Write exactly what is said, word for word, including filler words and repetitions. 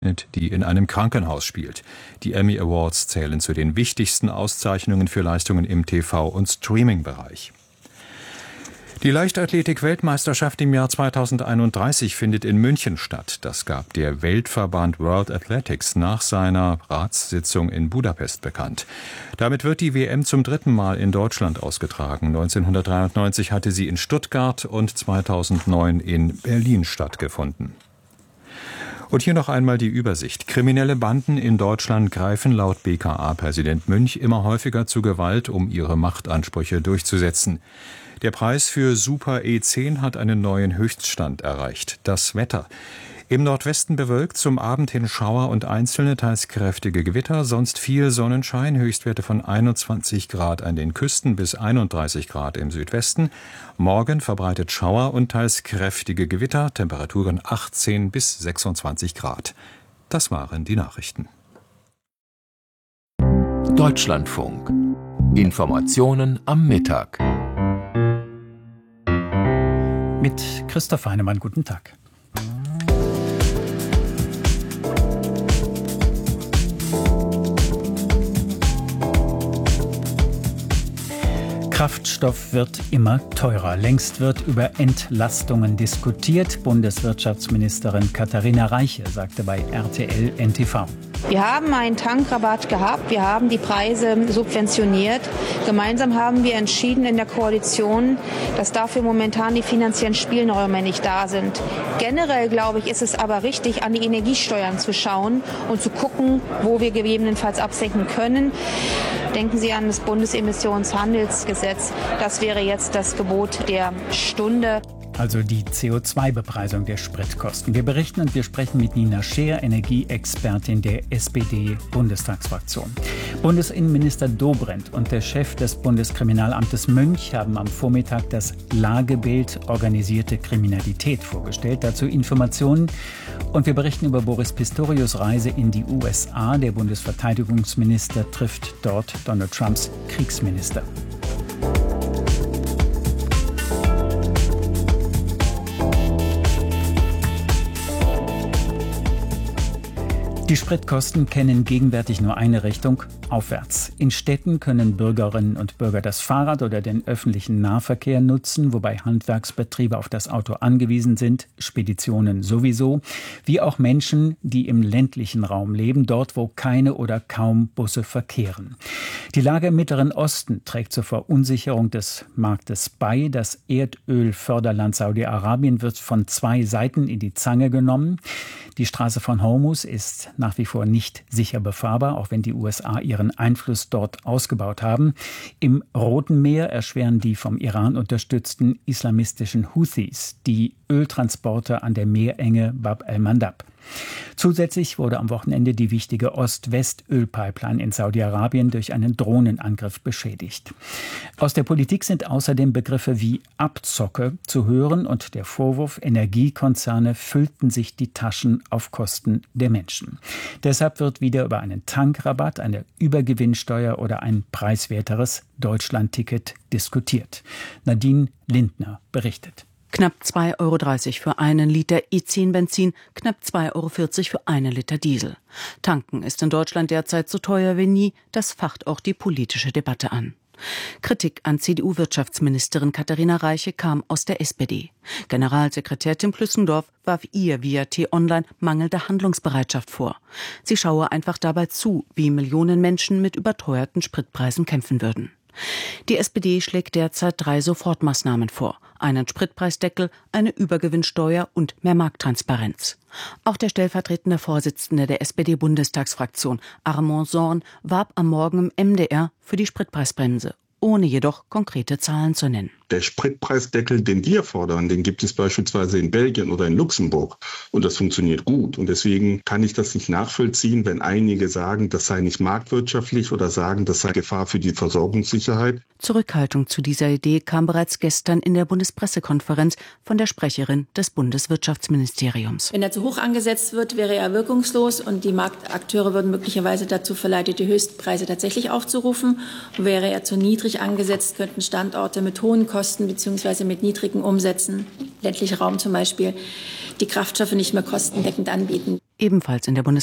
die in einem Krankenhaus spielt. Die Emmy Awards zählen zu den wichtigsten Auszeichnungen für Leistungen im T V- und Streaming-Bereich. Die Leichtathletik-Weltmeisterschaft im Jahr zweitausendeinunddreißig findet in München statt. Das gab der Weltverband World Athletics nach seiner Ratssitzung in Budapest bekannt. Damit wird die W M zum dritten Mal in Deutschland ausgetragen. neunzehnhundertdreiundneunzig hatte sie in Stuttgart und zweitausendneun in Berlin stattgefunden. Und hier noch einmal die Übersicht. Kriminelle Banden in Deutschland greifen laut B K A-Präsident Münch immer häufiger zu Gewalt, um ihre Machtansprüche durchzusetzen. Der Preis für Super E zehn hat einen neuen Höchststand erreicht. Das Wetter. Im Nordwesten bewölkt, zum Abend hin Schauer und einzelne, teils kräftige Gewitter, sonst viel Sonnenschein, Höchstwerte von einundzwanzig Grad an den Küsten bis einunddreißig Grad im Südwesten. Morgen verbreitet Schauer und teils kräftige Gewitter, Temperaturen achtzehn bis sechsundzwanzig Grad. Das waren die Nachrichten. Deutschlandfunk. Informationen am Mittag. Mit Christoph Heinemann, guten Tag. Kraftstoff wird immer teurer. Längst wird über Entlastungen diskutiert. Bundeswirtschaftsministerin Katharina Reiche sagte bei R T L N T V. Wir haben einen Tankrabatt gehabt, wir haben die Preise subventioniert. Gemeinsam haben wir entschieden in der Koalition, dass dafür momentan die finanziellen Spielräume nicht da sind. Generell, glaube ich, ist es aber richtig, an die Energiesteuern zu schauen und zu gucken, wo wir gegebenenfalls absenken können. Denken Sie an das Bundesemissionshandelsgesetz. Das wäre jetzt das Gebot der Stunde. Also die C O zwei Bepreisung der Spritkosten. Wir berichten und wir sprechen mit Nina Scheer, Energieexpertin der S P D-Bundestagsfraktion. Bundesinnenminister Dobrindt und der Chef des Bundeskriminalamtes Münch haben am Vormittag das Lagebild organisierte Kriminalität vorgestellt. Dazu Informationen. Und wir berichten über Boris Pistorius' Reise in die U S A. Der Bundesverteidigungsminister trifft dort Donald Trumps Kriegsminister. Die Spritkosten kennen gegenwärtig nur eine Richtung, aufwärts. In Städten können Bürgerinnen und Bürger das Fahrrad oder den öffentlichen Nahverkehr nutzen, wobei Handwerksbetriebe auf das Auto angewiesen sind, Speditionen sowieso, wie auch Menschen, die im ländlichen Raum leben, dort wo keine oder kaum Busse verkehren. Die Lage im Mittleren Osten trägt zur Verunsicherung des Marktes bei. Das Erdölförderland Saudi-Arabien wird von zwei Seiten in die Zange genommen. Die Straße von Hormuz ist nach wie vor nicht sicher befahrbar, auch wenn die U S A ihren Einfluss dort ausgebaut haben. Im Roten Meer erschweren die vom Iran unterstützten islamistischen Houthis die Öltransporte an der Meerenge Bab el-Mandab. Zusätzlich wurde am Wochenende die wichtige Ost-West-Ölpipeline in Saudi-Arabien durch einen Drohnenangriff beschädigt. Aus der Politik sind außerdem Begriffe wie Abzocke zu hören und der Vorwurf, Energiekonzerne füllten sich die Taschen auf Kosten der Menschen. Deshalb wird wieder über einen Tankrabatt, eine Übergewinnsteuer oder ein preiswerteres Deutschlandticket diskutiert. Nadine Lindner berichtet. Knapp zwei Euro dreißig für einen Liter E zehn Benzin, knapp zwei Euro vierzig für einen Liter Diesel. Tanken ist in Deutschland derzeit so teuer wie nie, das facht auch die politische Debatte an. Kritik an C D U-Wirtschaftsministerin Katharina Reiche kam aus der S P D. Generalsekretär Tim Plüssendorf warf ihr via T-Online mangelnde Handlungsbereitschaft vor. Sie schaue einfach dabei zu, wie Millionen Menschen mit überteuerten Spritpreisen kämpfen würden. Die S P D schlägt derzeit drei Sofortmaßnahmen vor. Einen Spritpreisdeckel, eine Übergewinnsteuer und mehr Markttransparenz. Auch der stellvertretende Vorsitzende der S P D-Bundestagsfraktion, Armand Sorn, warb am Morgen im M D R für die Spritpreisbremse, ohne jedoch konkrete Zahlen zu nennen. Der Spritpreisdeckel, den wir fordern, den gibt es beispielsweise in Belgien oder in Luxemburg. Und das funktioniert gut. Und deswegen kann ich das nicht nachvollziehen, wenn einige sagen, das sei nicht marktwirtschaftlich oder sagen, das sei Gefahr für die Versorgungssicherheit. Zurückhaltung zu dieser Idee kam bereits gestern in der Bundespressekonferenz von der Sprecherin des Bundeswirtschaftsministeriums. Wenn er zu hoch angesetzt wird, wäre er wirkungslos und die Marktakteure würden möglicherweise dazu verleitet, die Höchstpreise tatsächlich aufzurufen. Und wäre er zu niedrig angesetzt, könnten Standorte mit hohen Kosten bzw. mit niedrigen Umsätzen, ländlicher Raum zum Beispiel, die Kraftstoffe nicht mehr kostendeckend anbieten. ebenfalls in der Bundes